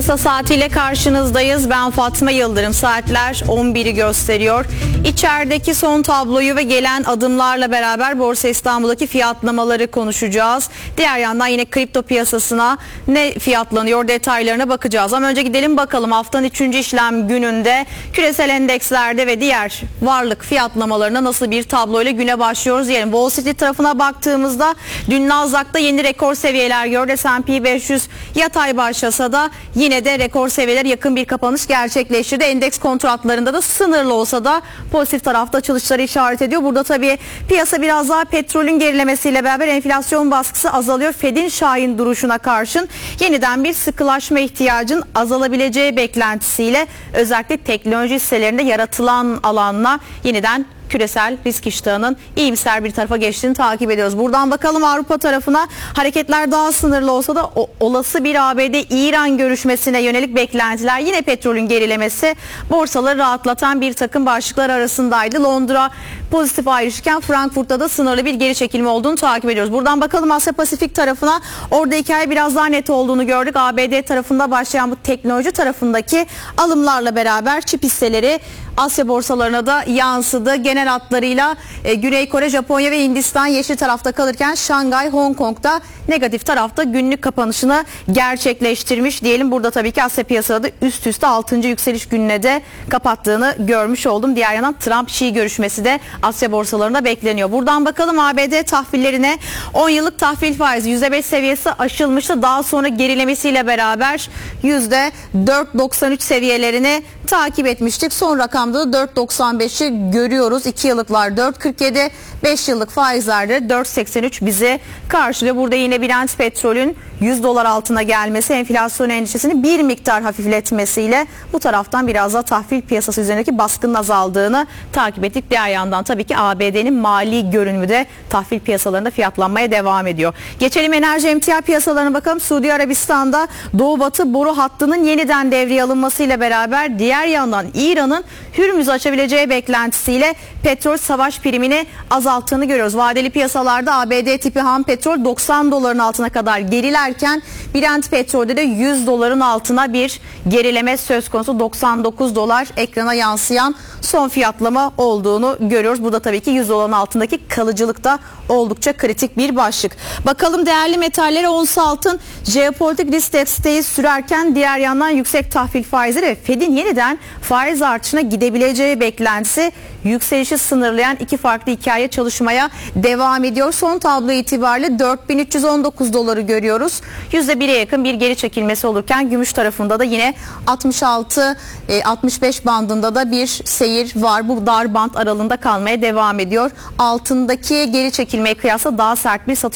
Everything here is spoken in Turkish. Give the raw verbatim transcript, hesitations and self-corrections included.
Kısa saatiyle karşınızdayız. Ben Fatma Yıldırım. Saatler on biri gösteriyor. İçerideki son tabloyu ve gelen adımlarla beraber Borsa İstanbul'daki fiyatlamaları konuşacağız. Diğer yandan yine kripto piyasasına ne fiyatlanıyor detaylarına bakacağız. Ama önce gidelim bakalım haftanın üçüncü işlem gününde küresel endekslerde ve diğer varlık fiyatlamalarına nasıl bir tabloyla güne başlıyoruz diyelim. Wall Street tarafına baktığımızda dün Nasdaq'ta yeni rekor seviyeler gördü. S and P beş yüz yatay başlasa da yine de rekor seviyelere yakın bir kapanış gerçekleştirdi. Endeks kontratlarında da sınırlı olsa da pozitif tarafta açılışları işaret ediyor. Burada tabii piyasa biraz daha petrolün gerilemesiyle beraber enflasyon baskısı azalıyor. Fed'in şahin duruşuna karşın yeniden bir sıkılaşma ihtiyacın azalabileceği beklentisiyle özellikle teknoloji hisselerinde yaratılan alanla yeniden küresel risk iştahının iyimser bir tarafa geçtiğini takip ediyoruz. Buradan bakalım Avrupa tarafına. Hareketler daha sınırlı olsa da o, olası bir A B D-İran görüşmesine yönelik beklentiler, yine petrolün gerilemesi borsaları rahatlatan bir takım başlıklar arasındaydı. Londra pozitif ayrışırken Frankfurt'ta da sınırlı bir geri çekilme olduğunu takip ediyoruz. Buradan bakalım Asya Pasifik tarafına. Orada hikaye biraz daha net olduğunu gördük. A B D tarafında başlayan bu teknoloji tarafındaki alımlarla beraber çip hisseleri Asya borsalarına da yansıdı. Genel hatlarıyla e, Güney Kore, Japonya ve Hindistan yeşil tarafta kalırken Şangay, Hong Kong'da negatif tarafta günlük kapanışını gerçekleştirmiş diyelim. Burada tabii ki Asya piyasaları da üst üste altıncı yükseliş gününe de kapattığını görmüş oldum. Diğer yandan Trump-Xi görüşmesi de Asya borsalarında bekleniyor. Buradan bakalım A B D tahvillerine. on yıllık tahvil faizi yüzde beş seviyesi aşılmıştı. Daha sonra gerilemesiyle beraber yüzde dört virgül doksan üç seviyelerini takip etmiştik. Son rakamda da dört virgül doksan beşi görüyoruz. iki yıllıklar dört virgül kırk yedi, beş yıllık faizlerde dört virgül seksen üç bizi karşılıyor. Burada yine Brent petrolün yüz dolar altına gelmesi enflasyon endişesini bir miktar hafifletmesiyle bu taraftan biraz da tahvil piyasası üzerindeki baskının azaldığını takip ettik. Diğer yandan tabii ki A B D'nin mali görünümü de tahvil piyasalarında fiyatlanmaya devam ediyor. Geçelim enerji emtia piyasalarına bakalım. Suudi Arabistan'da Doğu Batı boru hattının yeniden devreye alınmasıyla beraber diğer yandan İran'ın Hürmüz'ü açabileceği beklentisiyle petrol savaş primini azalttığını görüyoruz. Vadeli piyasalarda A B D tipi ham petrol doksan doların altına kadar gerilerken Brent petrolde de yüz doların altına bir gerileme söz konusu. doksan dokuz dolar ekrana yansıyan son fiyatlama olduğunu görüyoruz. Burada tabii ki yüz doların altındaki kalıcılık da oldukça kritik bir başlık. Bakalım değerli metallere. Ons altın jeopolitik risk desteği sürerken diğer yandan yüksek tahvil faizleri ve Fed'in yeniden faiz artışına gidebileceği beklentisi yükselişi sınırlayan iki farklı hikaye çalışmaya devam ediyor. Son tablo itibariyle dört bin üç yüz on dokuz doları görüyoruz. yüzde bire yakın bir geri çekilmesi olurken gümüş tarafında da yine altmış altı altmış beş bandında da bir seyir var. Bu dar band aralığında kalmaya devam ediyor. Altındaki geri çekilmeye kıyasla daha sert bir satış